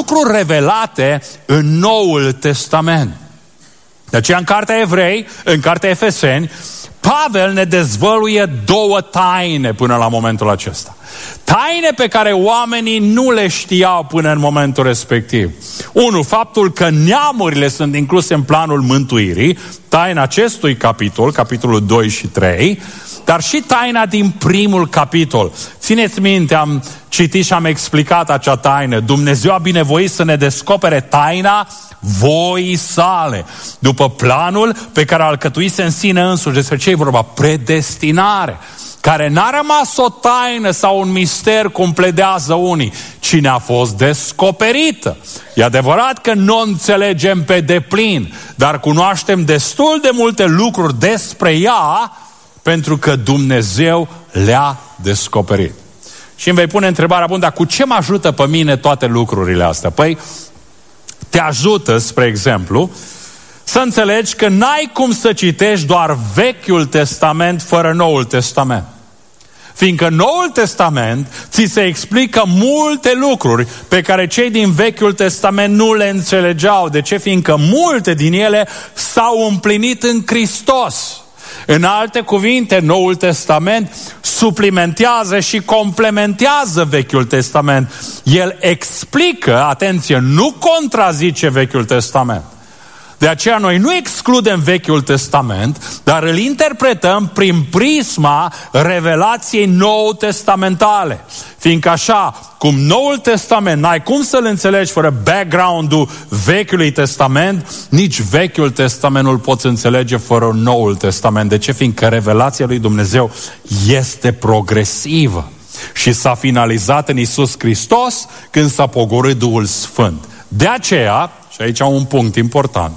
lucruri revelate în Noul Testament. De aceea în Cartea Evrei, în Cartea Efeseni, Pavel ne dezvăluie două taine până la momentul acesta. Taine pe care oamenii nu le știau până în momentul respectiv. Unu, faptul că neamurile sunt incluse în planul mântuirii, taina acestui capitol, capitolul 2 și 3, dar și taina din primul capitol. Țineți minte, am citit și am explicat acea taină. Dumnezeu a binevoit să ne descopere taina voii sale, după planul pe care a alcătuise în sine însuși. Despre ce e vorba? Predestinare, care n-a rămas o taină sau un mister cum pledează unii, ci ne-a fost descoperită. E adevărat că nu o înțelegem pe deplin, dar cunoaștem destul de multe lucruri despre ea, pentru că Dumnezeu le-a descoperit. Și îmi vei pune întrebarea, bun, dar cu ce mă ajută pe mine toate lucrurile astea? Păi, te ajută, spre exemplu, să înțelegi că n-ai cum să citești doar Vechiul Testament fără Noul Testament. Fiindcă Noul Testament ți se explică multe lucruri pe care cei din Vechiul Testament nu le înțelegeau. De ce? Fiindcă multe din ele s-au împlinit în Hristos. În alte cuvinte, Noul Testament suplimentează și complementează Vechiul Testament. El explică, atenție, nu contrazice Vechiul Testament. De aceea noi nu excludem Vechiul Testament, dar îl interpretăm prin prisma revelației nou-testamentale. Fiindcă așa, cum Noul Testament n-ai cum să-l înțelegi fără background-ul Vechiului Testament, nici Vechiul Testament nu-l poți înțelege fără Noul Testament. De ce? Fiindcă revelația lui Dumnezeu este progresivă și s-a finalizat în Iisus Hristos când s-a pogorât Duhul Sfânt. De aceea, și aici un punct important,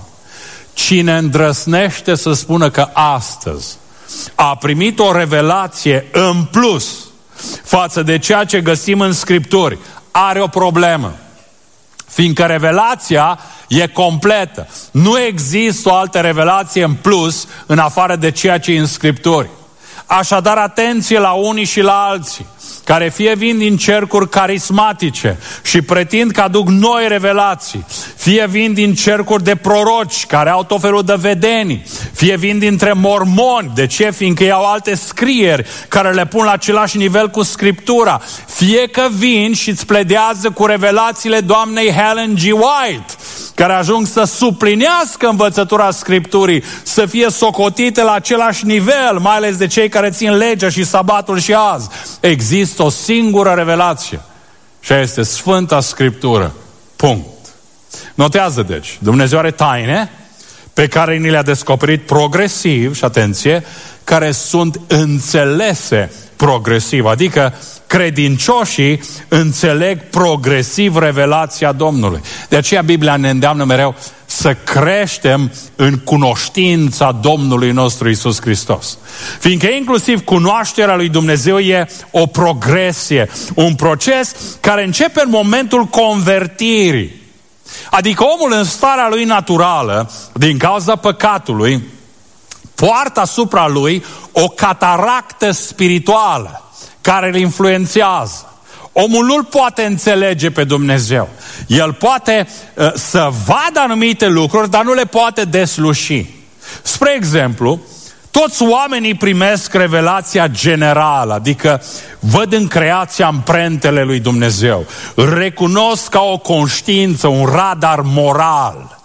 cine îndrăsnește să spună că astăzi a primit o revelație în plus față de ceea ce găsim în Scripturi, are o problemă. Fiindcă revelația e completă. Nu există o altă revelație în plus în afară de ceea ce e în Scripturi. Așadar, atenție la unii și la alții, care fie vin din cercuri carismatice și pretind că aduc noi revelații, fie vin din cercuri de proroci care au tot felul de vedenii, fie vin dintre mormoni. De ce? Fiindcă iau alte scrieri care le pun la același nivel cu Scriptura. Fie că vin și îți pledează cu revelațiile doamnei Helen G. White, care ajung să suplinească învățătura Scripturii, să fie socotite la același nivel, mai ales de cei care țin legea și sabatul și azi. Există o singură revelație și aia este Sfânta Scriptură. Punct. Notează deci, Dumnezeu are taine pe care ni le-a descoperit progresiv, și atenție, care sunt înțelese progresiv, adică credincioșii înțeleg progresiv revelația Domnului. De aceea Biblia ne îndeamnă mereu să creștem în cunoștința Domnului nostru Iisus Hristos. Fiindcă inclusiv cunoașterea lui Dumnezeu e o progresie, un proces care începe în momentul convertirii. Adică omul în starea lui naturală, din cauza păcatului, poartă asupra lui o cataractă spirituală care îl influențează. Omul nu-l poate înțelege pe Dumnezeu. El poate să vadă anumite lucruri, dar nu le poate desluși. Spre exemplu, toți oamenii primesc revelația generală, adică văd în creația amprentele lui Dumnezeu, recunosc ca o conștiință, un radar moral.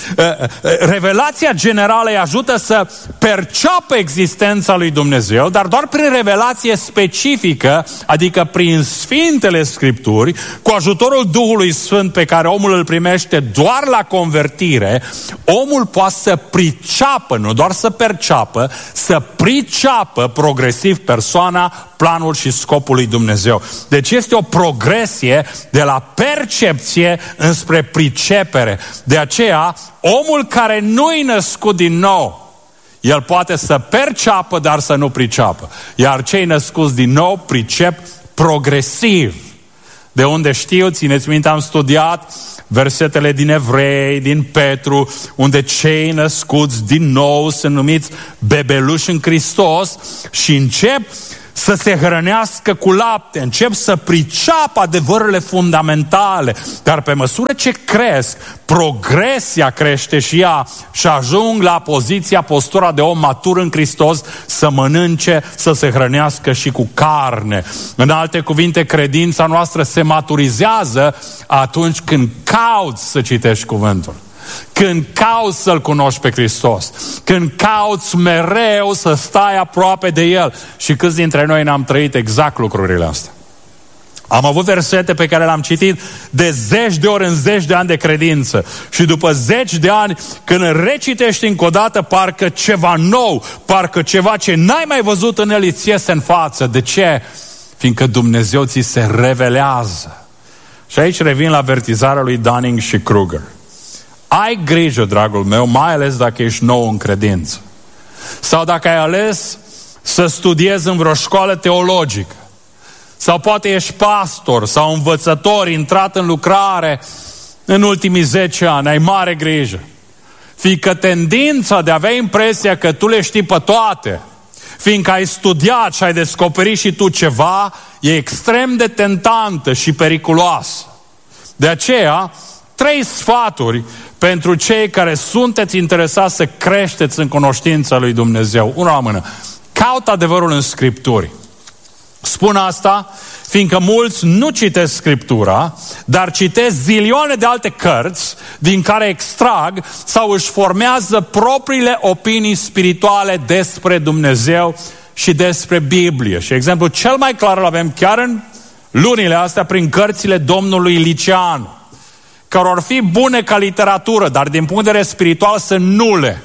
Revelația generală îi ajută să perceapă existența lui Dumnezeu, dar doar prin revelație specifică, adică prin Sfintele Scripturi, cu ajutorul Duhului Sfânt pe care omul îl primește doar la convertire, omul poate să priceapă, nu doar să perceapă, să priceapă progresiv persoana, planul și scopul lui Dumnezeu. Deci este o progresie de la percepție înspre pricepere. De aceea, omul care nu-i născut din nou, el poate să perceapă, dar să nu priceapă. Iar cei născuți din nou pricep progresiv. De unde știu, țineți minte, am studiat versetele din Evrei, din Petru, unde cei născuți din nou sunt numiți bebeluși în Hristos și încep să se hrănească cu lapte, încep să priceapă adevărurile fundamentale, dar pe măsură ce cresc, progresia crește și ea și ajung la poziția, postura de om matur în Hristos, să mănânce, să se hrănească și cu carne. În alte cuvinte, credința noastră se maturizează atunci când cauți să citești cuvântul. Când cauți să-L cunoști pe Hristos, când cauți mereu să stai aproape de El. Și câți dintre noi n-am trăit exact lucrurile astea? Am avut versete pe care le-am citit de zeci de ori în zeci de ani de credință. Și după zeci de ani, când recitești încă o dată, parcă ceva nou, parcă ceva ce n-ai mai văzut în el îți iese în față. De ce? Fiindcă Dumnezeu ți se revelează. Și aici revin la avertizarea lui Dunning și Kruger. Ai grijă, dragul meu, mai ales dacă ești nou în credință. Sau dacă ai ales să studiezi în vreo școală teologică. Sau poate ești pastor sau învățător intrat în lucrare în ultimii 10 ani. Ai mare grijă. Fiindcă tendința de a avea impresia că tu le știi pe toate, fiindcă ai studiat și ai descoperit și tu ceva, e extrem de tentantă și periculoasă. De aceea, 3 sfaturi pentru cei care sunteți interesați să creșteți în cunoștința lui Dumnezeu. Una la mână. Caută adevărul în Scripturi. Spun asta fiindcă mulți nu citesc Scriptura, dar citesc zilioane de alte cărți din care extrag sau își formează propriile opinii spirituale despre Dumnezeu și despre Biblie. Și exemplu cel mai clar îl avem chiar în lunile astea prin cărțile domnului Liceanu, care or fi bune ca literatură, dar din punct de vedere spiritual sunt nule.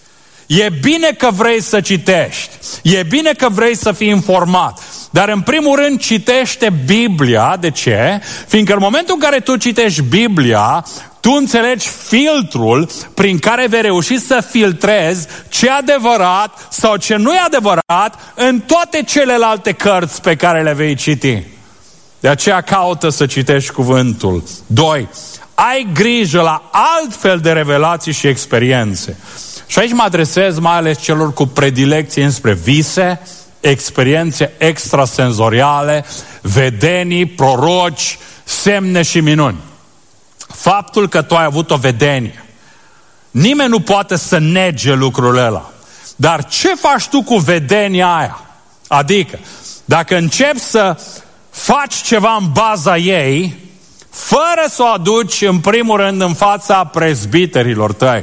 E bine că vrei să citești, e bine că vrei să fii informat, dar în primul rând citește Biblia. De ce? Fiindcă în momentul în care tu citești Biblia, tu înțelegi filtrul prin care vei reuși să filtrezi ce e adevărat sau ce nu e adevărat în toate celelalte cărți pe care le vei citi. De aceea caută să citești cuvântul. 2. Ai grijă la altfel de revelații și experiențe. Și aici mă adresez mai ales celor cu predilecție înspre vise, experiențe extrasenzoriale, vedenii, proroci, semne și minuni. Faptul că tu ai avut o vedenie, nimeni nu poate să nege lucrul ăla. Dar ce faci tu cu vedenia aia? Adică, dacă începi să faci ceva în baza ei, fără să o aduci în primul rând în fața prezbiterilor tăi,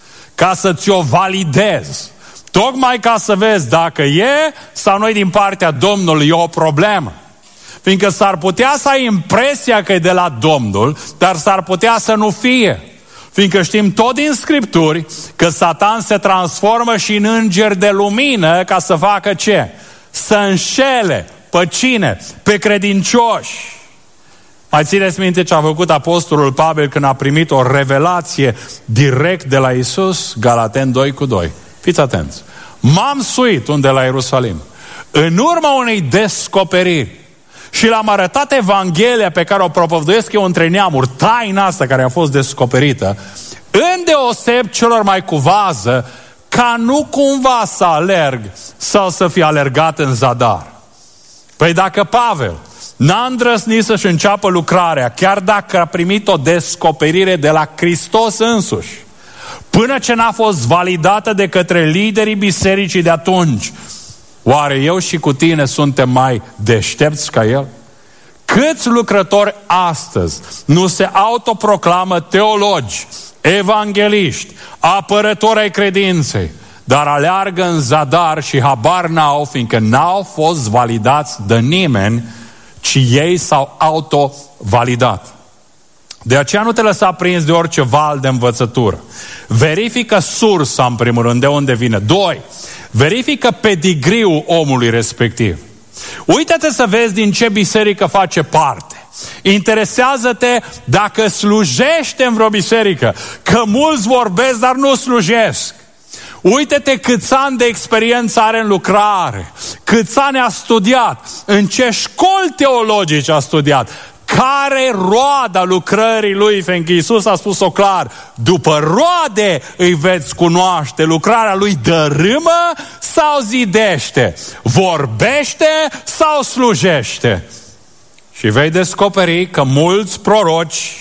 ca să ți-o validezi, tocmai ca să vezi dacă e sau nu e din partea Domnului, e o problemă. Fiindcă s-ar putea să ai impresia că e de la Domnul, dar s-ar putea să nu fie. Fiindcă știm tot din Scripturi că Satan se transformă și în înger de lumină ca să facă ce? Să înșele. Pe cine? Pe credincioși. Mai țineți minte ce a făcut apostolul Pavel când a primit o revelație direct de la Iisus? Galateni 2:2. Fiți atenți. M-am suit unde la Ierusalim, în urma unei descoperiri, și l-am arătat Evanghelia pe care o propovăduiesc eu între neamuri, taina asta care a fost descoperită, îndeoseb celor mai cu vază, ca nu cumva să alerg sau să fie alergat în zadar. Păi dacă Pavel n-a îndrăznit să-și înceapă lucrarea, chiar dacă a primit o descoperire de la Hristos însuși, până ce n-a fost validată de către liderii bisericii de atunci, oare eu și cu tine suntem mai deștepți ca el? Câți lucrători astăzi nu se autoproclamă teologi, evangeliști, apărători ai credinței, dar aleargă în zadar și habar n-au, fiindcă n-au fost validați de nimeni, ci ei s-au autovalidat. De aceea nu te lăsa prins de orice val de învățătură. Verifică sursa în primul rând, de unde vine. 2. Verifică pedigriul omului respectiv. Uită-te să vezi din ce biserică face parte. Interesează-te dacă slujește în vreo biserică, că mulți vorbesc, dar nu slujesc. Uită-te câți ani de experiență are în lucrare, câți ani a studiat, în ce școli teologice a studiat, care roada lucrării lui, fiindcă Iisus a spus-o clar, după roade îi veți cunoaște, lucrarea lui dărâmă sau zidește, vorbește sau slujește. Și vei descoperi că mulți proroci,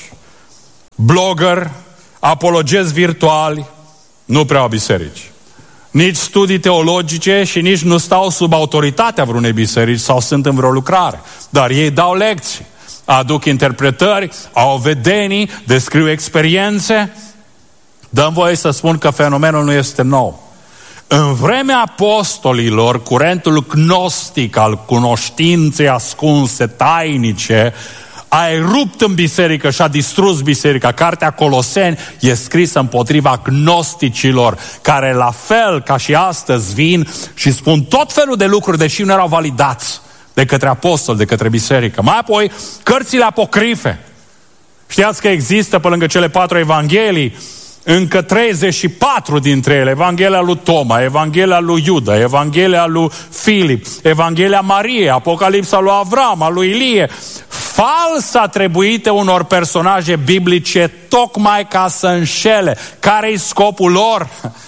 blogger, apologezi virtuali nu prea au biserici. Nici studii teologice și nici nu stau sub autoritatea vreunei biserici sau sunt în vreo lucrare. Dar ei dau lecții, aduc interpretări, au vedenii, descriu experiențe. Dă-mi voie să spun că fenomenul nu este nou. În vremea apostolilor, curentul gnostic al cunoștinței ascunse, tainice, a erupt în biserică și a distrus biserica. Cartea Coloseni e scrisă împotriva gnosticilor, care la fel ca și astăzi vin și spun tot felul de lucruri, deși nu erau validați de către apostoli, de către biserică. Mai apoi, cărțile apocrife. Știați că există, pe lângă cele 4 evanghelii, încă 34 dintre ele: Evanghelia lui Toma, Evanghelia lui Iuda, Evanghelia lui Filip, Evanghelia Mariei, Apocalipsa lui Avram, a lui Ilie, fals atribuite unor personaje biblice tocmai ca să înșele. Care-i scopul lor?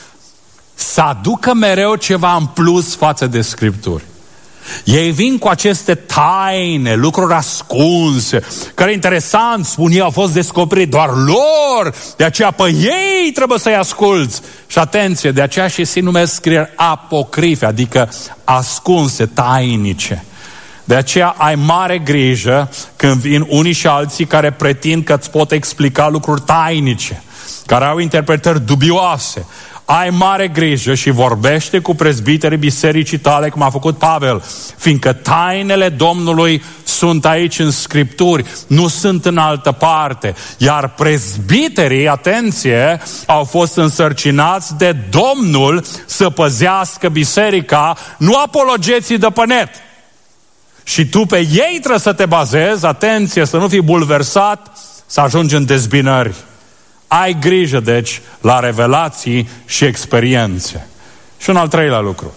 Să aducă mereu ceva în plus față de Scripturi. Ei vin cu aceste taine, lucruri ascunse, care, interesant, spun ei, au fost descoperite doar lor, de aceea pe ei trebuie să-i asculți. Și atenție, de aceea și se numesc scrieri apocrife, adică ascunse, tainice. De aceea ai mare grijă când vin unii și alții care pretind că îți pot explica lucruri tainice, care au interpretări dubioase. Ai mare grijă și vorbește cu prezbiterii bisericii tale, cum a făcut Pavel, fiindcă tainele Domnului sunt aici în Scripturi, nu sunt în altă parte. Iar prezbiterii, atenție, au fost însărcinați de Domnul să păzească biserica, nu apologeții de pe net. Și tu pe ei trebuie să te bazezi, atenție, să nu fii bulversat, să ajungi în dezbinări. Ai grijă, deci, la revelații și experiențe. Și un al treilea lucru.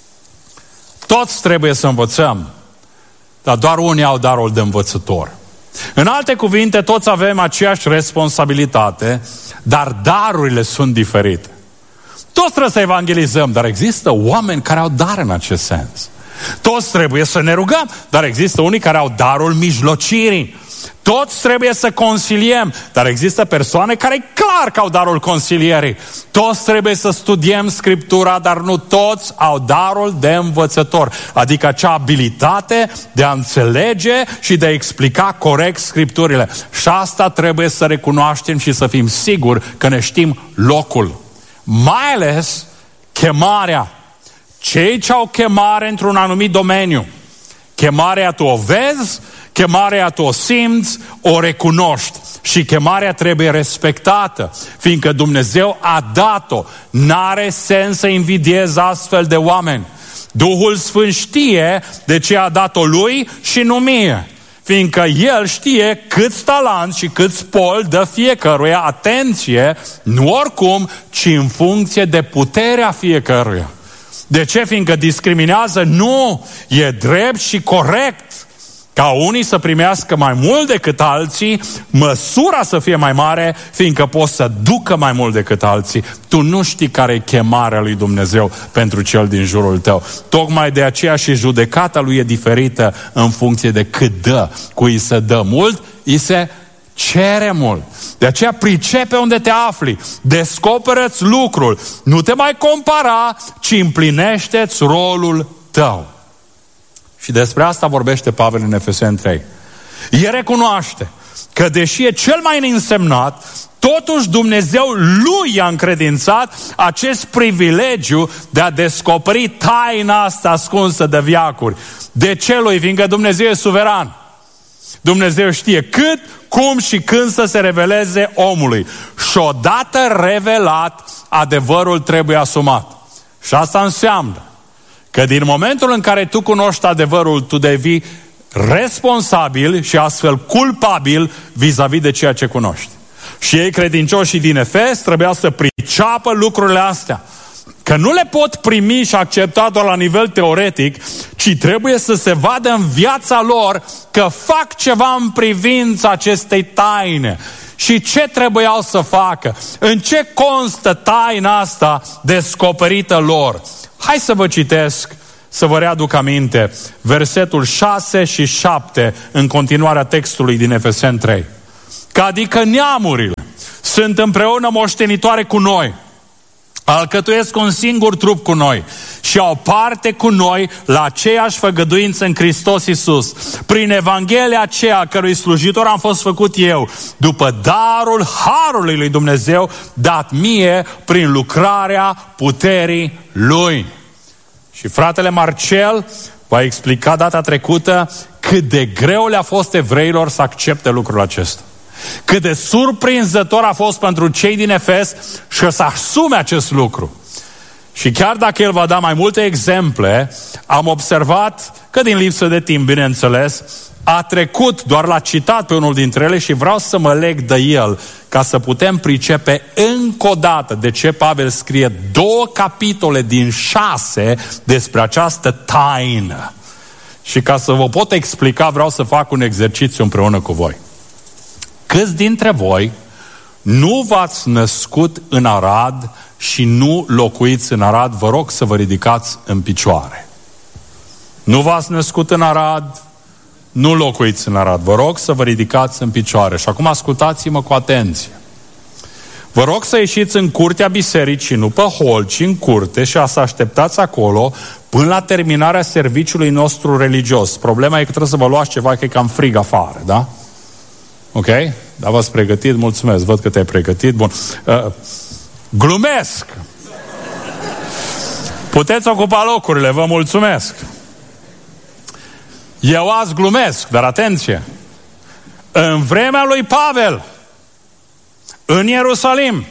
Toți trebuie să învățăm, dar doar unii au darul de învățător. În alte cuvinte, toți avem aceeași responsabilitate, dar darurile sunt diferite. Toți trebuie să evangelizăm, dar există oameni care au dar în acest sens. Toți trebuie să ne rugăm, dar există unii care au darul mijlocirii. Toți trebuie să consiliem, dar există persoane care e clar că au darul consilierii. Toți trebuie să studiem Scriptura, dar nu toți au darul de învățător, adică acea abilitate de a înțelege și de a explica corect Scripturile. Și asta trebuie să recunoaștem și să fim siguri că ne știm locul. Mai ales chemarea. Cei ce au chemare într-un anumit domeniu. Chemarea tu o vezi, chemarea tu o simți, o recunoști. Și chemarea trebuie respectată, fiindcă Dumnezeu a dat-o. N-are sens să invidiezi astfel de oameni. Duhul Sfânt știe de ce a dat-o lui și nu mie. Fiindcă El știe câți talanți și câți poli dă fiecăruia, atenție, nu oricum, ci în funcție de puterea fiecăruia. De ce? Fiindcă discriminează? Nu, e drept și corect ca unii să primească mai mult decât alții, măsura să fie mai mare, fiindcă poți să ducă mai mult decât alții. Tu nu știi care e chemarea lui Dumnezeu pentru cel din jurul tău. Tocmai de aceea și judecata lui e diferită în funcție de cât dă. Cui se dă mult, îi se cere mult. De aceea pricepe unde te afli, descoperă-ți lucrul, nu te mai compara, ci împlinește-ți rolul tău. Și despre asta vorbește Pavel în Efeseni 3. El recunoaște că deși e cel mai neînsemnat, totuși Dumnezeu lui i-a încredințat acest privilegiu de a descoperi taina asta ascunsă de veacuri. De ce lui? Fiindcă Dumnezeu e suveran. Dumnezeu știe cât, cum și când să se reveleze omului. Și odată revelat, adevărul trebuie asumat. Și asta înseamnă că din momentul în care tu cunoști adevărul, tu devii responsabil și astfel culpabil vis-a-vis de ceea ce cunoști. Și ei credincioșii din Efes trebuia să priceapă lucrurile astea. că nu le pot primi și accepta doar la nivel teoretic, ci trebuie să se vadă în viața lor că fac ceva în privința acestei taine. Și ce trebuiau să facă? În ce constă taina asta descoperită lor? Hai să vă citesc, să vă readuc aminte, versetul 6 și 7 în continuarea textului din Efeseni 3. Că adică neamurile sunt împreună moștenitoare cu noi, alcătuiesc un singur trup cu noi și au parte cu noi la aceeași făgăduință în Hristos Iisus. Prin Evanghelia aceea cărui slujitor am fost făcut eu, după darul harului lui Dumnezeu dat mie prin lucrarea puterii Lui. Și fratele Marcel v-a explicat data trecută cât de greu le-a fost evreilor să accepte lucrul acesta. Cât de surprinzător a fost pentru cei din Efes și să asume acest lucru. Și chiar dacă el va da mai multe exemple, am observat că din lipsă de timp, bineînțeles, a trecut, doar l-a citat pe unul dintre ele și vreau să mă leg de el ca să putem pricepe încă o dată de ce Pavel scrie 2 capitole din 6 despre această taină. Și ca să vă pot explica, vreau să fac un exercițiu împreună cu voi. Câți dintre voi nu v-ați născut în Arad și nu locuiți în Arad? Vă rog să vă ridicați în picioare. Nu v-ați născut în Arad, nu locuiți în Arad. Vă rog să vă ridicați în picioare. Și acum ascultați-mă cu atenție. Vă rog să ieșiți în curtea bisericii, nu pe hol, ci în curte și să așteptați acolo până la terminarea serviciului nostru religios. Problema e că trebuie să vă luați ceva, că e cam frig afară, da? Ok? Da, v-ați pregătit? Mulțumesc. Văd că te-ai pregătit. Bun. Glumesc! Puteți ocupa locurile, vă mulțumesc. Eu azi glumesc, dar atenție! În vremea lui Pavel, în Ierusalim,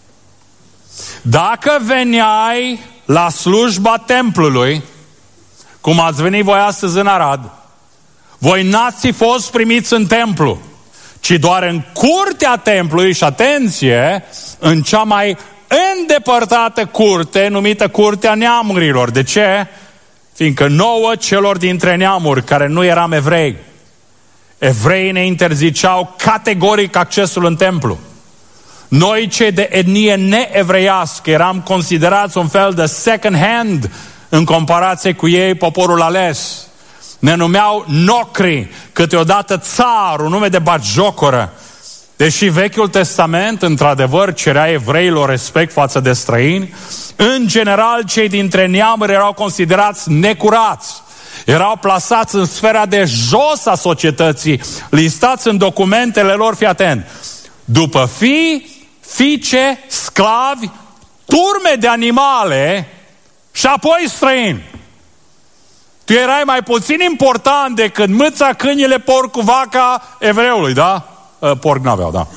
dacă veneai la slujba templului, cum ați venit voi astăzi în Arad, voi n-ați fi fost primiți în templu, ci doar în curtea templului și, atenție, în cea mai îndepărtată curte, numită Curtea Neamurilor. De ce? Fiindcă nouă celor dintre neamuri care nu eram evrei, evreii ne interziceau categoric accesul în templu. Noi, cei de etnie neevreiască, eram considerați un fel de second hand în comparație cu ei, poporul ales. Ne numeau nocri, câteodată țar, un nume de batjocoră. Deși Vechiul Testament, într-adevăr, cerea evreilor respect față de străini, în general, cei dintre neamuri erau considerați necurați. Erau plasați în sfera de jos a societății, listați în documentele lor, fii atent, după fii, fiice, sclavi, turme de animale și apoi străini. Tu erai mai puțin important decât mâța, câinile, porcul, vaca evreului, da? Porc n-aveau, da.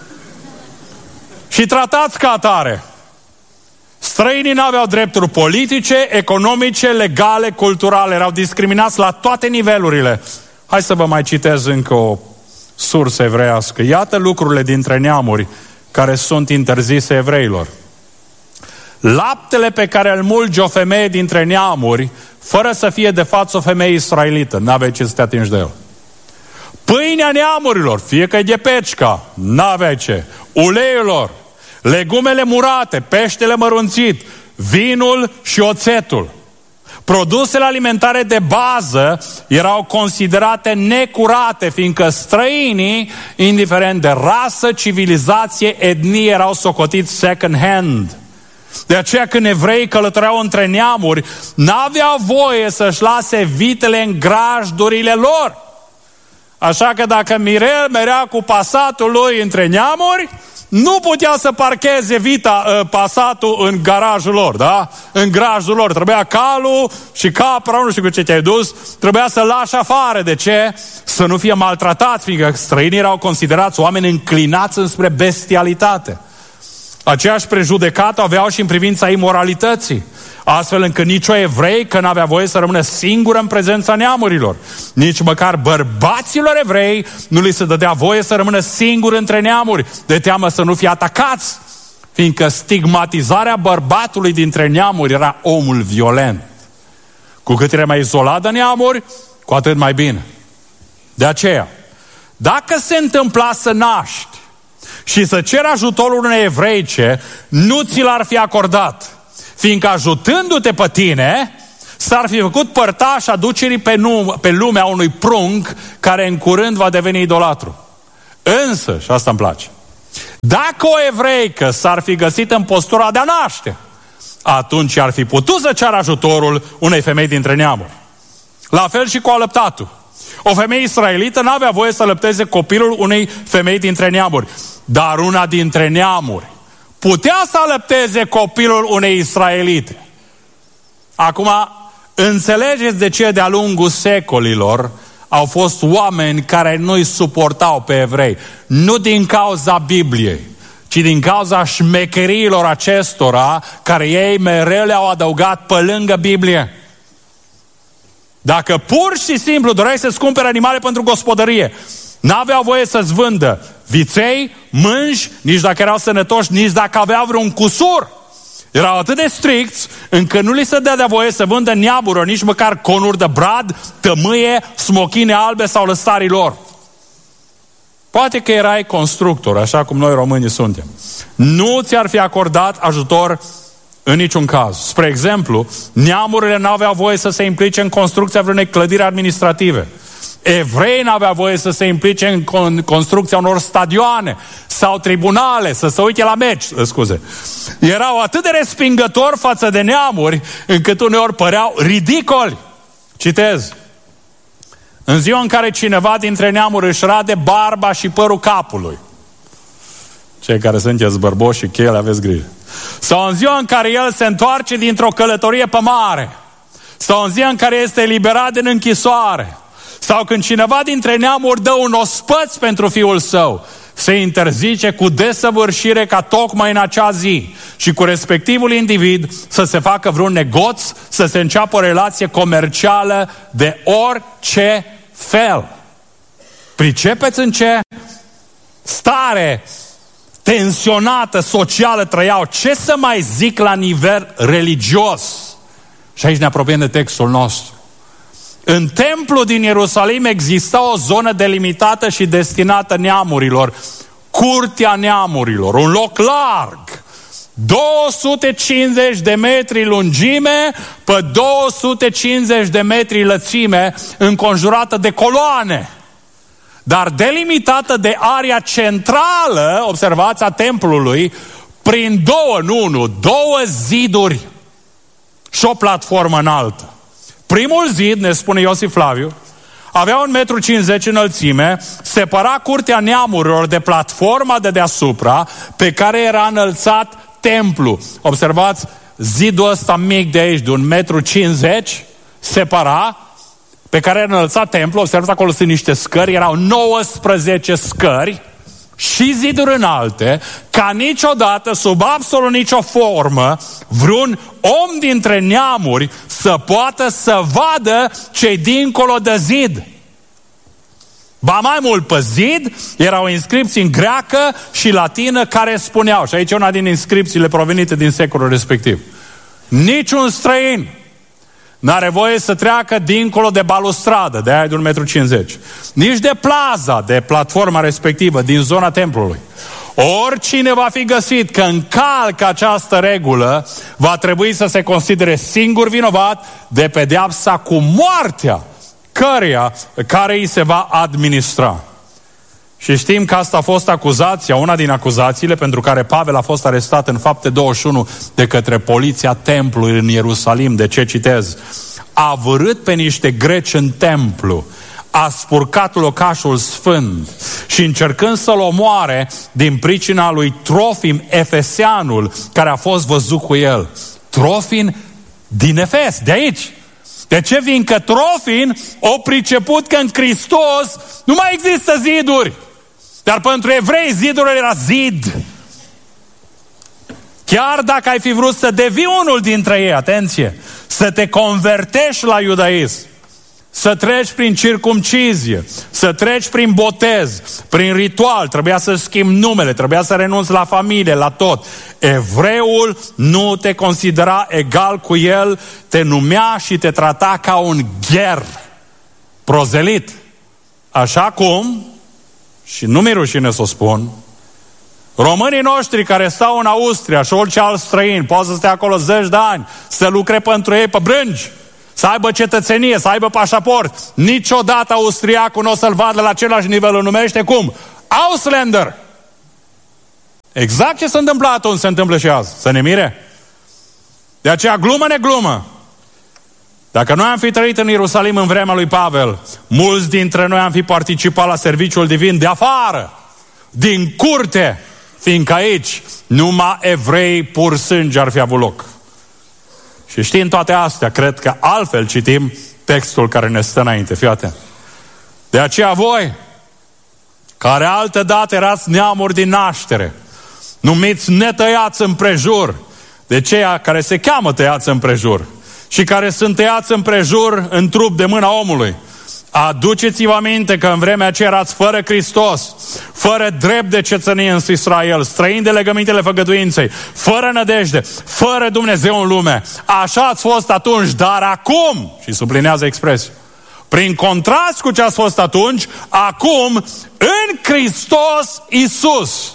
Și tratați ca atare. Străinii n-aveau drepturi politice, economice, legale, culturale. Erau discriminați la toate nivelurile. Hai să vă mai citez încă o sursă evreiască. Iată lucrurile dintre neamuri care sunt interzise evreilor. Laptele pe care îl mulge o femeie dintre neamuri, fără să fie de față o femeie israelită, n-aveai ce să te atingi de el. Pâinea neamurilor, fie că e de pecica, n-aveai ce. Uleiul lor, legumele murate, peștele mărunțit, vinul și oțetul. Produsele alimentare de bază erau considerate necurate, fiindcă străinii, indiferent de rasă, civilizație, etnie, erau socotiți second hand. De aceea când evreii călătoreau între neamuri, n-aveau voie să-și lase vitele în grajdurile lor. Așa că dacă Mirel merea cu pasatul lui între neamuri, nu putea să parcheze pasatul în garajul lor, da? În grajul lor. Trebuia calul și capra, nu știu cu ce te-ai dus, trebuia să-l lași afară. De ce? Să nu fie maltratat, fiindcă străinii erau considerați oameni înclinați înspre bestialitate. Aceeași prejudecată aveau și în privința imoralității, astfel încât nicio evrei că n-avea voie să rămână singură în prezența neamurilor. Nici măcar bărbaților evrei nu li se dădea voie să rămână singuri între neamuri, de teamă să nu fie atacați, Fiindcă stigmatizarea bărbatului dintre neamuri era omul violent. Cu cât era mai izolat de neamuri, cu atât mai bine. De aceea, dacă se întâmpla să naști și să ceri ajutorul unei evreice, nu ți l-ar fi acordat. Fiindcă ajutându-te pe tine, s-ar fi făcut părtaș aducerii pe lumea unui prunc care în curând va deveni idolatru. Însă, și asta îmi place, dacă o evreică s-ar fi găsit în postura de a naște, atunci ar fi putut să ceară ajutorul unei femei dintre neamuri. La fel și cu alăptatul. O femeie israelită n-avea voie să alăpteze copilul unei femei dintre neamuri. Dar una dintre neamuri putea să alăpteze copilul unei israelite. Acum, înțelegeți de ce de-a lungul secolilor au fost oameni care nu-i suportau pe evrei. Nu din cauza Bibliei, ci din cauza șmecheriilor acestora care ei mereu le-au adăugat pe lângă Biblie. Dacă pur și simplu doreai să-ți cumpere animale pentru gospodărie, n-aveau voie să-ți vândă viței, mânji, nici dacă erau sănătoși, nici dacă aveau vreun cusur. Erau atât de stricți încât nu li se dea de voie să vândă neamuri, nici măcar conuri de brad, tămâie, smochine albe sau lăstarii lor. Poate că erai constructor, așa cum noi românii suntem. Nu ți-ar fi acordat ajutor în niciun caz. Spre exemplu, neamurile n-aveau voie să se implice în construcția vreunei clădiri administrative. Evreii n-aveau voie să se implice în construcția unor stadioane sau tribunale, să se uite la meci, scuze. Erau atât de respingători față de neamuri, încât uneori păreau ridicoli. Citez. În ziua în care cineva dintre neamuri își rade barba și părul capului. Cei care sunteți bărboși și cheile, aveți grijă. Sau în ziua în care el se întoarce dintr-o călătorie pe mare. Sau în ziua în care este eliberat din închisoare. Sau când cineva dintre neamuri dă un ospăț pentru fiul său, se interzice cu desăvârșire ca tocmai în acea zi și cu respectivul individ să se facă vreun negoț, să se înceapă o relație comercială de orice fel. Pricepeți în ce stare tensionată socială trăiau? Ce să mai zic la nivel religios? Și aici ne apropiem de textul nostru. În templu din Ierusalim exista o zonă delimitată și destinată neamurilor, curtea neamurilor, un loc larg, 250 de metri lungime pe 250 de metri lățime, înconjurată de coloane, dar delimitată de area centrală, observați, a templului, prin două ziduri și o platformă înaltă. Primul zid, ne spune Iosif Flaviu, avea 1,50 m înălțime, separa curtea neamurilor de platforma de deasupra pe care era înălțat templu. Observați, zidul ăsta mic de aici, de 1,50 m, separa, pe care era înălțat templu. Observați, acolo sunt niște scări, erau 19 scări și ziduri înalte, ca niciodată, sub absolut nicio formă, vreun om dintre neamuri să poată să vadă ce-i dincolo de zid. Ba mai mult, pe zid erau inscripții în greacă și latină care spuneau, și aici una din inscripțiile provenite din secolul respectiv: niciun străin n-are voie să treacă dincolo de balustradă, de aia de 1,50 m, nici de plaza, de platforma respectivă, din zona templului. Oricine va fi găsit că încalcă această regulă, va trebui să se considere singur vinovat de pedeapsa cu moartea care îi se va administra. Și știm că asta a fost acuzația, una din acuzațiile pentru care Pavel a fost arestat în Fapte 21 de către poliția templului în Ierusalim. De ce citez? A vârât pe niște greci în templu, a spurcat locașul sfânt și încercând să-l omoare din pricina lui Trofim Efeseanul, care a fost văzut cu el. Trofim din Efes, de aici. De ce? Fiindcă Trofim o priceput că în Hristos nu mai există ziduri. Dar pentru evrei zidul era zid. Chiar dacă ai fi vrut să devii unul dintre ei, atenție, să te convertești la iudaism, să treci prin circumcizie, să treci prin botez, prin ritual, trebuia să schimbi numele, trebuia să renunți la familie, la tot. Evreul nu te considera egal cu el, te numea și te trata ca un gher, prozelit. Așa cum, și nu mi-e rușine să o spun, românii noștri care stau în Austria și orice alt străin poate să stea acolo 10 de ani, să lucre pentru ei pe brângi, să aibă cetățenie, să aibă pașaport. Niciodată austriacul nu o să-l vadă la același nivel, îl numește cum? Ausländer. Exact ce se întâmplă atunci, se întâmplă și azi. Să ne mire? De aceea, glumă neglumă. Dacă noi am fi trăit în Ierusalim în vremea lui Pavel, mulți dintre noi am fi participat la serviciul divin de afară, din curte, fiindcă aici numai evrei pur sânge ar fi avut loc. Și știind toate astea, cred că altfel citim textul care ne stă înainte. Fii atent. De aceea voi, care altădată erați neamuri din naștere, numiți netăiați împrejur, de ceea care se cheamă tăiați împrejur și care sunt tăiați împrejur în trup de mâna omului, aduceți-vă aminte că în vremea aceea erați fără Hristos, fără drept de cetățenie în Israel, străini de legămintele făgăduinței, fără nădejde, fără Dumnezeu în lume. Așa ați fost atunci, dar acum, și sublinează expresia, prin contrast cu ce ați fost atunci, acum, în Hristos Iisus,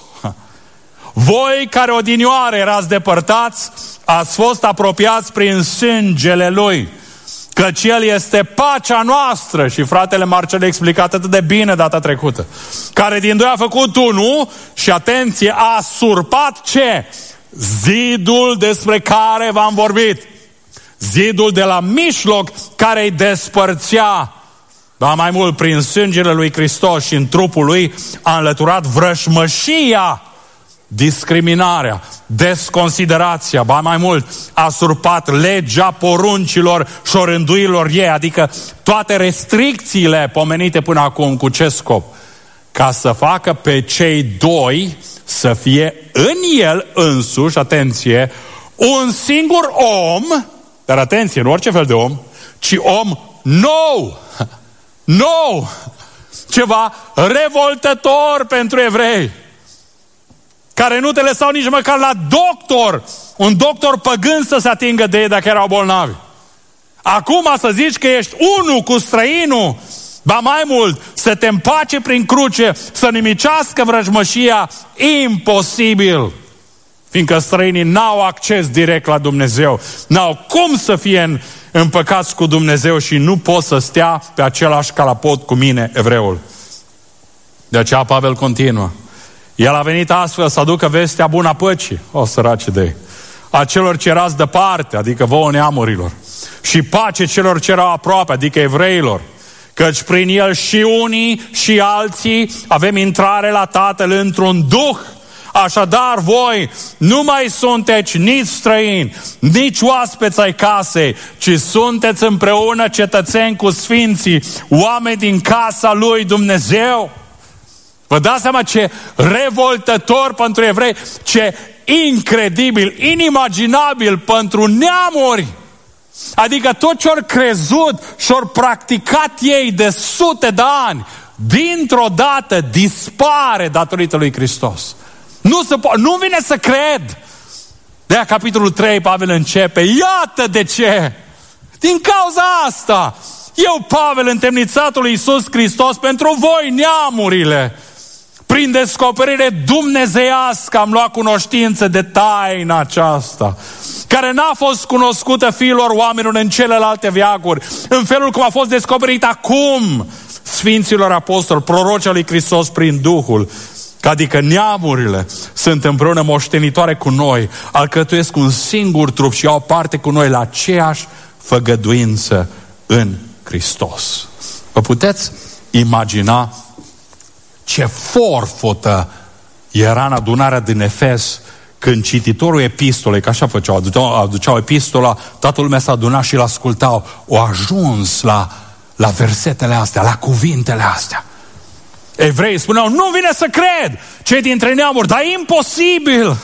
voi care odinioară erați depărtați, ați fost apropiați prin sângele Lui, căci El este pacea noastră, și fratele Marcel a explicat atât de bine data trecută, care din doi a făcut unul și, atenție, a surpat ce? Zidul despre care v-am vorbit. Zidul de la mijloc care îi despărțea. Dar mai mult, prin sângele lui Hristos și în trupul Lui a înlăturat vrășmășia, discriminarea, desconsiderația, ba mai mult, a surpat legea poruncilor și orânduirilor ei, adică toate restricțiile pomenite până acum. Cu ce scop? Ca să facă pe cei doi să fie în el însuși, atenție, un singur om, dar atenție, nu orice fel de om, ci om nou, nou, ceva revoltător pentru evrei, care nu te lăsau nici măcar la doctor, un doctor păgân să se atingă de ei dacă erau bolnavi. Acum să zici că ești unul cu străinul, ba mai mult, să te împace prin cruce, să nimicească vrăjmășia, imposibil. Fiindcă străinii n-au acces direct la Dumnezeu, n-au cum să fie împăcați cu Dumnezeu și nu pot să stea pe același calapot cu mine, evreul. De aceea Pavel continuă. El a venit astfel să aducă vestea bună a păcii, o săraci de ei, a celor ce erați departe, adică vouă neamurilor, și pace celor ce erau aproape, adică evreilor, căci prin el și unii și alții avem intrare la Tatăl într-un duh. Așadar voi nu mai sunteți nici străini, nici oaspeți ai casei, ci sunteți împreună cetățeni cu sfinții, oameni din casa lui Dumnezeu. Vă dați seama ce revoltător pentru evrei, ce incredibil, inimaginabil pentru neamuri. Adică tot ce-au crezut și-au practicat ei de sute de ani, dintr-o dată dispare datorită lui Hristos. Nu vine să cred. De-aia capitolul 3 Pavel începe, iată de ce. Din cauza asta, eu, Pavel, întemnițatul lui Iisus Hristos, pentru voi neamurile, prin descoperire dumnezeiască am luat cunoștință de taina aceasta, care n-a fost cunoscută fiilor oamenilor în celelalte veacuri, în felul cum a fost descoperit acum sfinților apostoli, proroci al lui Hristos prin Duhul, adică neamurile sunt împreună moștenitoare cu noi, alcătuiesc un singur trup și au parte cu noi la aceeași făgăduință în Hristos. Vă puteți imagina ce forfotă era în adunarea din Efes când cititorul epistolei, că așa făceau, aduceau epistola, toată lumea s-a adunat și l-ascultau, au ajuns la versetele astea, la cuvintele astea. Evreii spuneau, nu vine să cred, cei dintre neamuri, dar e imposibil.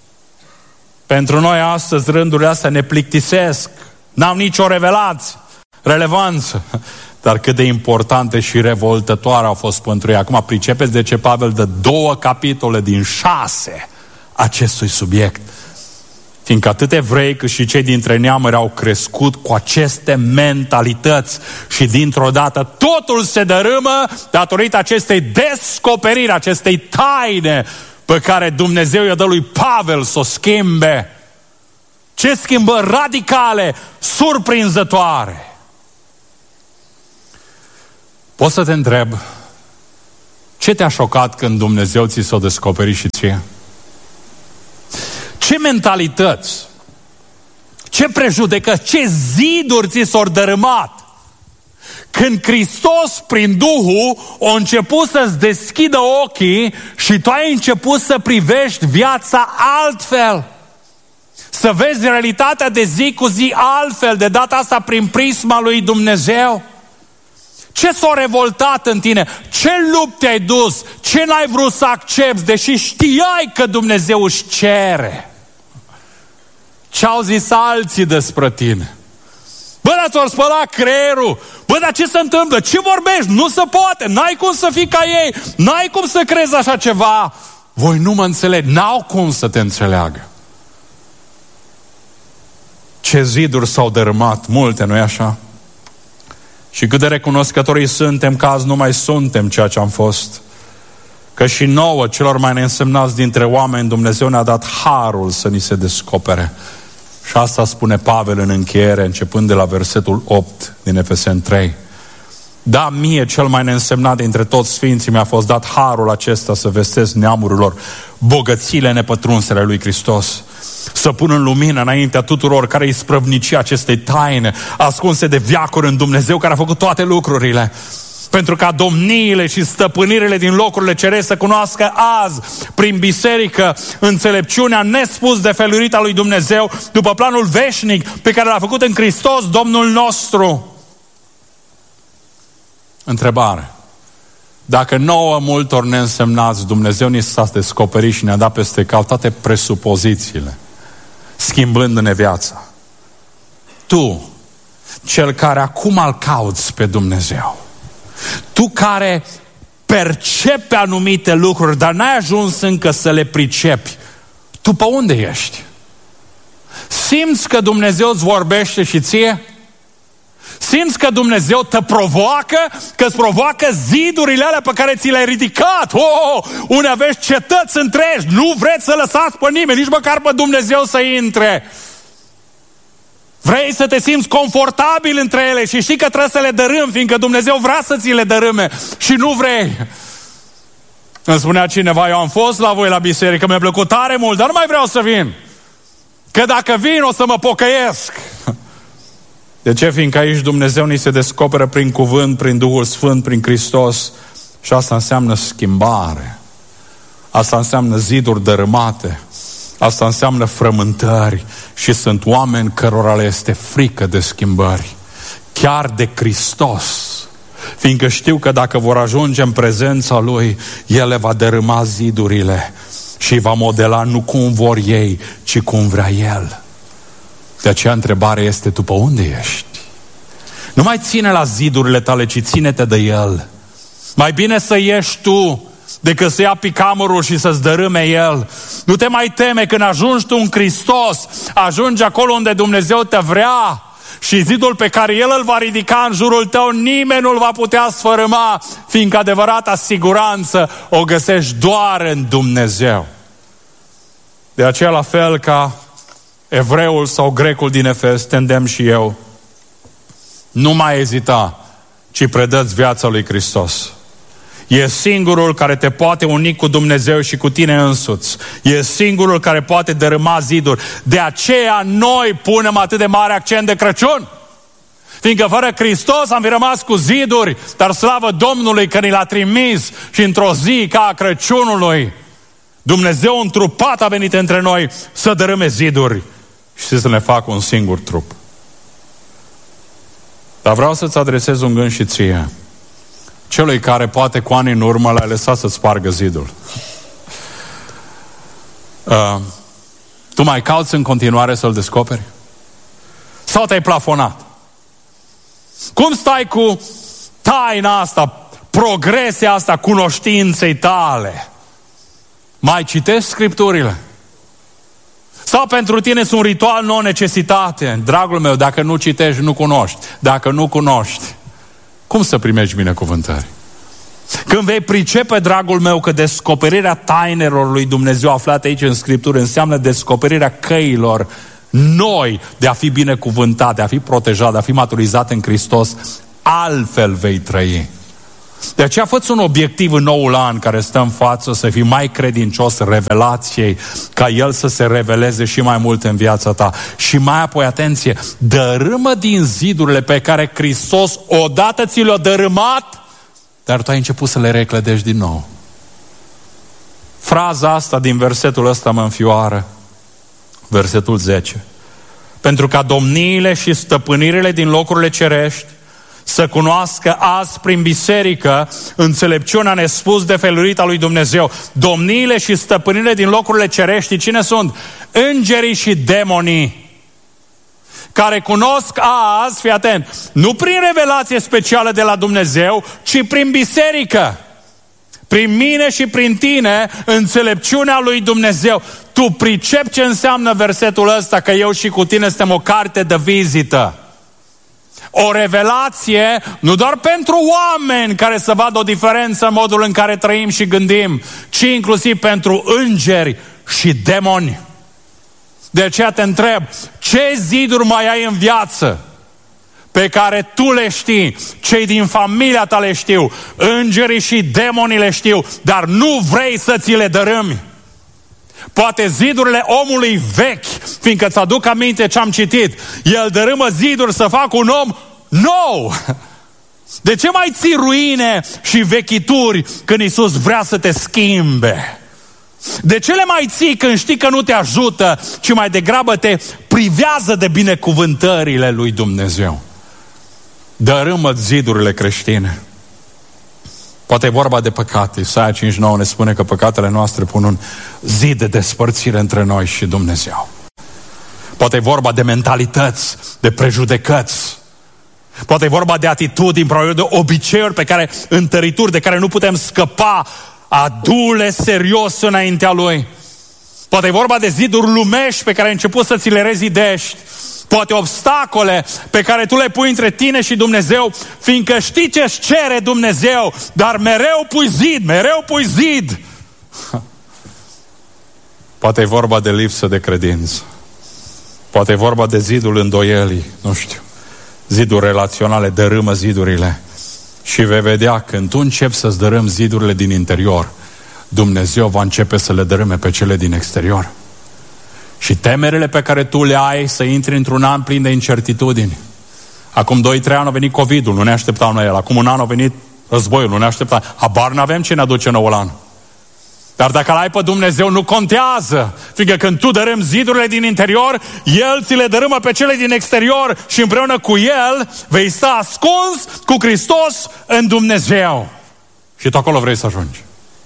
Pentru noi astăzi rândurile astea ne plictisesc, n-au nicio revelație. relevanță, dar cât de importante și revoltătoare au fost pentru ei. Acum pricepeți de ce Pavel dă 2 capitole din 6 acestui subiect. Fiindcă atât evrei cât și cei dintre neamuri au crescut cu aceste mentalități și dintr-o dată totul se dărâmă datorită acestei descoperiri, acestei taine pe care Dumnezeu i-a dat lui Pavel să o schimbe. Ce schimbări radicale, surprinzătoare! Pot să te întreb, ce te-a șocat când Dumnezeu ți s-a descoperit și ție? Ce mentalități, ce prejudecăți, ce ziduri ți s-au dărâmat când Hristos prin Duhul a început să-ți deschidă ochii și tu ai început să privești viața altfel, să vezi realitatea de zi cu zi altfel, de data asta prin prisma lui Dumnezeu. Ce s-a revoltat în tine? Ce lupte ai dus? Ce n-ai vrut să accepți, deși știai că Dumnezeu își cere? Ce au zis alții despre tine? Bă, dar ți-au spălat creierul. Bă, dar ce se întâmplă? Ce vorbești? Nu se poate. N-ai cum să fii ca ei. N-ai cum să crezi așa ceva. Voi nu mă înțelegi. N-au cum să te înțeleagă. Ce ziduri s-au dărâmat. Multe, nu-i așa? Și cât de recunoscători suntem că azi nu mai suntem ceea ce am fost. Că și nouă, celor mai neînsemnați dintre oameni, Dumnezeu ne-a dat harul să ni se descopere. Și asta spune Pavel în încheiere, începând de la versetul 8 din Efeseni 3. Da, mie, cel mai neînsemnat dintre toți sfinții, mi-a fost dat harul acesta să vestesc neamurilor bogățiile nepătrunsele lui Hristos. Să pun în lumină înaintea tuturor care îi sprăvnici acestei taine ascunse de veacuri în Dumnezeu care a făcut toate lucrurile. Pentru ca domniile și stăpânirile din locurile cerești să cunoască azi, prin biserică, înțelepciunea nespus de felurită a lui Dumnezeu, după planul veșnic pe care l-a făcut în Hristos, Domnul nostru. Întrebare. Dacă nouă multor neînsemnați Dumnezeu ni s-a descoperit și ne-a dat peste cap toate presupozițiile, schimbându-ne viața, tu, cel care acum îl cauți pe Dumnezeu, tu care percepi anumite lucruri, dar n-ai ajuns încă să le pricepi, tu pe unde ești? Simți că Dumnezeu îți vorbește și ție? Simți că Dumnezeu te provoacă, că îți provoacă zidurile alea pe care ți le-ai ridicat? Unde aveți cetăți întregi, nu vreți să lăsați pe nimeni, nici măcar pe Dumnezeu să intre. Vrei să te simți confortabil între ele și știi că trebuie să le dărâmi, fiindcă Dumnezeu vrea să ți le dărâme și nu vrei. Îmi spunea cineva, eu am fost la voi la biserică, mi-a plăcut tare mult, dar nu mai vreau să vin. Că dacă vin o să mă pocăiesc. De ce? Fiindcă aici Dumnezeu ni se descoperă prin cuvânt, prin Duhul Sfânt, prin Hristos. Și asta înseamnă schimbare. Asta înseamnă ziduri dărâmate. Asta înseamnă frământări. Și sunt oameni cărora le este frică de schimbări. Chiar de Hristos. Fiindcă știu că dacă vor ajunge în prezența Lui, El le va dărâma zidurile și va modela nu cum vor ei, ci cum vrea El. De aceea întrebarea este, tu pe unde ești? Nu mai ține la zidurile tale, ci ține-te de El. Mai bine să ieși tu decât să ia picamărul și să-ți dărâme El. Nu te mai teme, când ajungi tu în Hristos, ajungi acolo unde Dumnezeu te vrea și zidul pe care El îl va ridica în jurul tău, nimeni nu-l va putea sfărâma, fiindcă adevărata siguranță o găsești doar în Dumnezeu. De aceea, la fel ca evreul sau grecul din Efes, te îndemn și eu, nu mai ezita, ci predă-ți viața lui Hristos. E singurul care te poate uni cu Dumnezeu și cu tine însuți. E singurul care poate dărâma ziduri. De aceea noi punem atât de mare accent de Crăciun. Fiindcă fără Hristos am fi rămas cu ziduri, dar slavă Domnului că ni l-a trimis și într-o zi ca a Crăciunului, Dumnezeu întrupat a venit între noi să dărâme ziduri și să ne facă un singur trup. Dar vreau să-ți adresez un gând și ție, celui care poate cu ani în urmă l-ai lăsat să-ți spargă zidul. Tu mai cauți în continuare să-l descoperi? Sau te-ai plafonat? Cum stai cu taina asta, progresia asta cunoștinței tale? Mai citești Scripturile? Sau pentru tine sunt un ritual non-necesitate? Dragul meu, dacă nu citești, nu cunoști. Dacă nu cunoști, cum să primești binecuvântări? Când vei pricepe, dragul meu, că descoperirea tainelor lui Dumnezeu aflate aici în Scriptură înseamnă descoperirea căilor noi de a fi binecuvântat, de a fi protejat, de a fi maturizat în Hristos, altfel vei trăi. De aceea fă-ți un obiectiv în noul an care stă în față, să fii mai credincios revelației, ca El să se reveleze și mai mult în viața ta. Și mai apoi, atenție, dărâmă din zidurile pe care Hristos odată ți le-a dărâmat, dar tu ai început să le reclădești din nou. Fraza asta din versetul ăsta mă înfioară. Versetul 10. Pentru ca domniile și stăpânirile din locurile cerești să cunoască azi prin biserică înțelepciunea nespus de felurită a lui Dumnezeu. Domniile și stăpânirile din locurile cerești, cine sunt? Îngerii și demonii, care cunosc azi, fii atent, nu prin revelație specială de la Dumnezeu, ci prin biserică. Prin mine și prin tine, înțelepciunea lui Dumnezeu. Tu pricepi ce înseamnă versetul ăsta, că eu și cu tine suntem o carte de vizită. O revelație nu doar pentru oameni care să vadă o diferență în modul în care trăim și gândim, ci inclusiv pentru îngeri și demoni. De aceea te întreb, ce ziduri mai ai în viață pe care tu le știi, cei din familia ta le știu, îngerii și demonii le știu, dar nu vrei să ți le dărâmi? Poate zidurile omului vechi, fiindcă îți aduc aminte ce am citit, el dărâmă ziduri să facă un om nou. De ce mai ții ruine și vechituri când Iisus vrea să te schimbe? De ce le mai ții când știi că nu te ajută, ci mai degrabă te privează de binecuvântările lui Dumnezeu? Dărâmă zidurile creștine. Poate e vorba de păcate. Isaia 5:9 ne spune că păcatele noastre pun un zid de despărțire între noi și Dumnezeu. Poate e vorba de mentalități, de prejudecăți. Poate e vorba de atitudini, probabil de obiceiuri pe care, întărituri de care nu putem scăpa. Adu-le serios înaintea Lui. Poate e vorba de ziduri lumești pe care ai început să ți le rezidești. Poate obstacole pe care tu le pui între tine și Dumnezeu, fiindcă știi ce-ți cere Dumnezeu, dar mereu pui zid, mereu pui zid. Poate e vorba de lipsă de credință. Poate e vorba de zidul îndoielii, nu știu. Ziduri relaționale, dărâmă zidurile. Și vei vedea, când tu începi să-ți dărâmi zidurile din interior, Dumnezeu va începe să le dărâme pe cele din exterior. Și temerile pe care tu le ai să intri într-un an plin de incertitudini. Acum 2-3 ani a venit COVID-ul, nu ne așteptam la el. Acum un an a venit războiul, nu ne așteptam. Habar n-avem ce ne aduce noul an. Dar dacă l-ai pe Dumnezeu, nu contează. Fiindcă când tu dărâmi zidurile din interior, El ți le dărâmă pe cele din exterior și împreună cu El vei sta ascuns cu Hristos în Dumnezeu. Și tu acolo vrei să ajungi.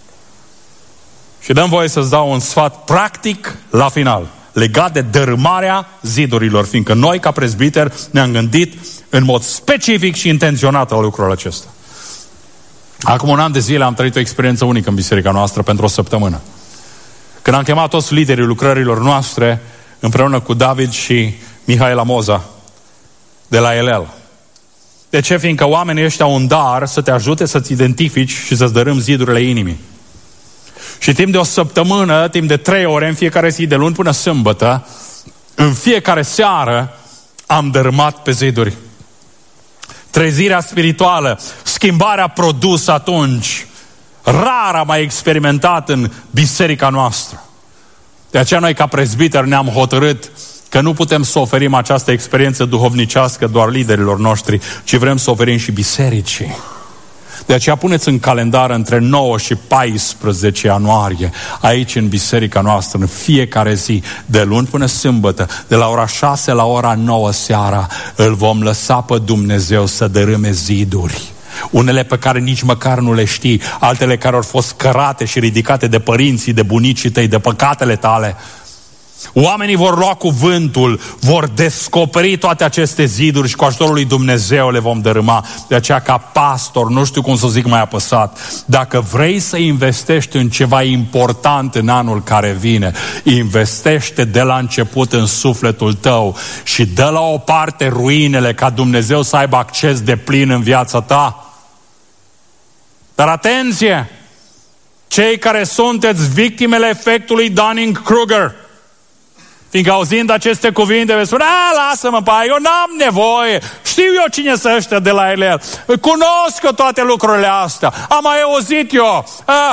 Și dăm voie să-ți dau un sfat practic la final, legat de dărâmarea zidurilor, fiindcă noi, ca prezbiteri, ne-am gândit în mod specific și intenționat la lucrul acesta. Acum un an de zile am trăit o experiență unică în biserica noastră pentru o săptămână. Când am chemat toți liderii lucrărilor noastre, împreună cu David și Mihaela Moza, de la Elel. De ce? Fiindcă oamenii ăștia au un dar să te ajute să-ți identifici și să-ți dărâmi zidurile inimii. Și timp de o săptămână, timp de 3 ore, în fiecare zi, de luni până sâmbătă, în fiecare seară, am dărâmat pe ziduri. Trezirea spirituală, schimbarea produsă atunci, rar am mai experimentat în biserica noastră. De aceea noi, ca prezbiteri, ne-am hotărât că nu putem să oferim această experiență duhovnicească doar liderilor noștri, ci vrem să oferim și bisericii. De aceea puneți în calendar între 9 și 14 ianuarie, aici în biserica noastră, în fiecare zi, de luni până sâmbătă, de la ora 6 la ora 9 seara, îl vom lăsa pe Dumnezeu să dărâme ziduri. Unele pe care nici măcar nu le știi, altele care au fost cărate și ridicate de părinții, de bunicii tăi, de păcatele tale. Oamenii vor lua cuvântul, vor descoperi toate aceste ziduri și cu ajutorul lui Dumnezeu le vom dărâma. De aceea, ca pastor, nu știu cum să zic mai apăsat, dacă vrei să investești în ceva important în anul care vine, investește de la început în sufletul tău și dă la o parte ruinele ca Dumnezeu să aibă acces deplin în viața ta. Dar atenție! Cei care sunteți victimele efectului Dunning-Kruger, fiindcă auzind aceste cuvinte, vei spune, lasă-mă, pai, eu n-am nevoie, știu eu cine să ăștia de la el, cunosc eu toate lucrurile astea, am mai auzit eu.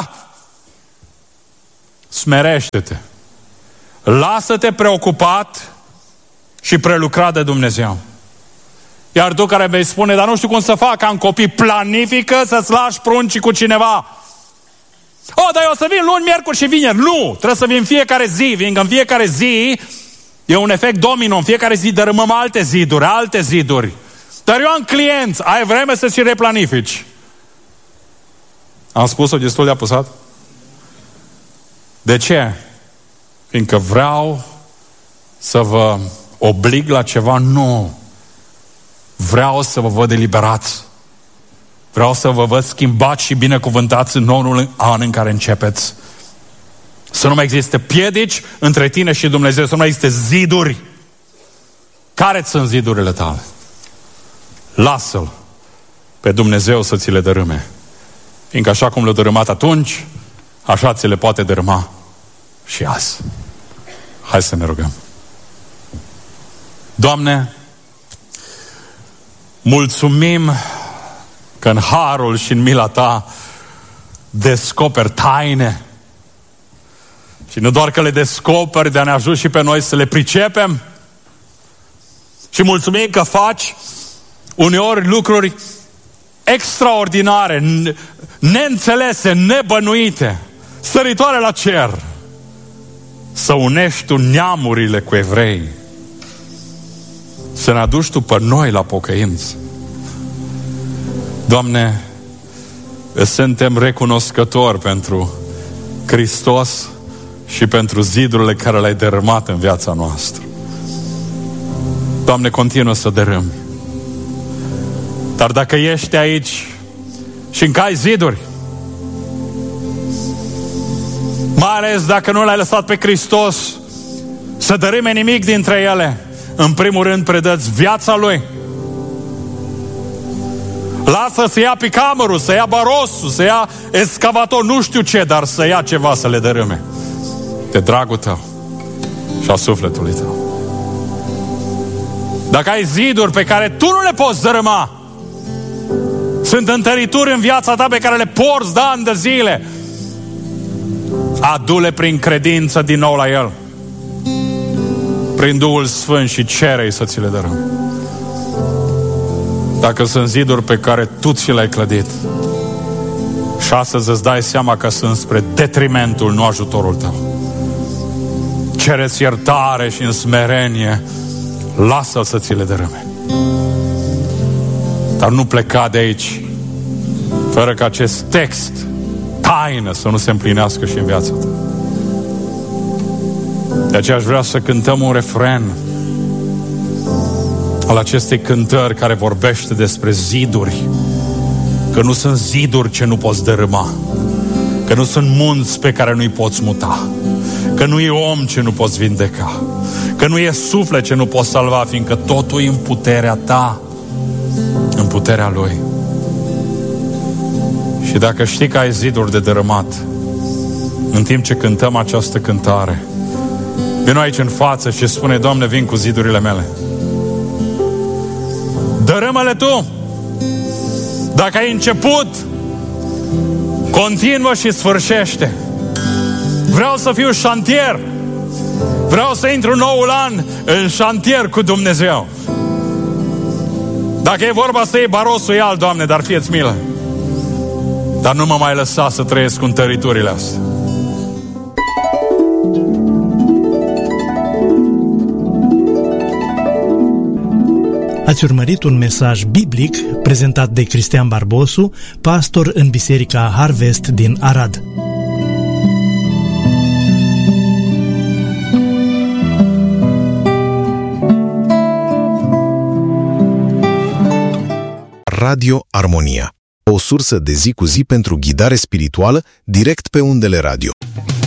Smerește-te, lasă-te preocupat și prelucrat de Dumnezeu. Iar tu care vei spune, dar nu știu cum să fac, am copii, planifică să-ți lași pruncii cu cineva. Dar eu o să vin luni, miercuri și vineri. Nu, trebuie să vin fiecare zi, fiindcă în fiecare zi e un efect domino, în fiecare zi dărâmăm alte ziduri. Dar eu am clienți, ai vreme să și replanifici. Am spus-o destul de apăsat? De ce? Fiindcă vreau să vă oblig la ceva? Nu. Vreau să vă văd eliberați. Vreau să vă văd schimbați și binecuvântați în noul an în care începeți. Să nu mai existe piedici între tine și Dumnezeu, să nu mai existe ziduri. Care sunt zidurile tale? Lasă-L pe Dumnezeu să ți le dărâme. Fiindcă așa cum le-a dărâmat atunci, așa ți le poate dărâma și azi. Hai să ne rugăm. Doamne, mulțumim că în harul și în mila Ta descoperi taine. Și nu doar că le descoperi, dar ne ajut și pe noi să le pricepem. Și mulțumim că faci uneori lucruri extraordinare, neînțelese, nebănuite, săritoare la cer. Să unești Tu neamurile cu evrei. Să ne aduci Tu pe noi la pocăință. Doamne, suntem recunoscători pentru Hristos și pentru zidurile care le-ai dărâmat în viața noastră. Doamne, continuă să dărâmi. Dar dacă ești aici și încă ai ziduri, mai ales dacă nu l-ai lăsat pe Hristos să dărâme nimic dintre ele, în primul rând predă-ți viața Lui. Lasă să ia picamărul, să ia barosul, să ia excavator, nu știu ce, dar să ia ceva să le dărâme. De dragul Tău și a sufletului Tău. Dacă ai ziduri pe care Tu nu le poți dărâma, sunt întărituri în viața ta pe care le porți de ani de zile, adu-le prin credință din nou la El, prin Duhul Sfânt, și cere-i să ți le dărâme. Dacă sunt ziduri pe care Tu ți le-ai clădit și astăzi îți dai seama că sunt spre detrimentul, nu ajutorul Tău, cere-ți iertare și în smerenie lasă-L să ți le dărâme. Dar nu pleca de aici fără ca acest text, taină, să nu se împlinească și în viața ta. De aceea aș vrea să cântăm un refren al acestei cântări care vorbește despre ziduri. Că nu sunt ziduri ce nu poți dărâma, că nu sunt munți pe care nu-i poți muta, că nu e om ce nu poți vindeca, că nu e suflet ce nu poți salva, fiindcă totul e în puterea Ta, în puterea Lui. Și dacă știi că ai ziduri de dărâmat, în timp ce cântăm această cântare, vino aici în față și spune: Doamne, vin cu zidurile mele. Dărâmă-le Tu. Dacă ai început, continuă și sfârșește. Vreau să fiu șantier. Vreau să intru noul an în șantier cu Dumnezeu. Dacă e vorba să iei barosul, ia-l, Doamne, dar fie-ți milă. Dar nu mă mai lăsa să trăiesc cu întăriturile astea. Ați urmărit un mesaj biblic prezentat de Cristian Barbosu, pastor în Biserica Harvest din Arad. Radio Armonia, o sursă de zi cu zi pentru ghidare spirituală direct pe undele radio.